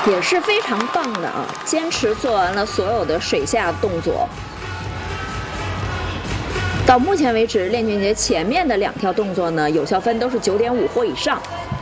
也是非常棒的啊！坚持做完了所有的水下动作。到目前为止，练俊杰前面的2条动作呢，有效分都是9.5或以上。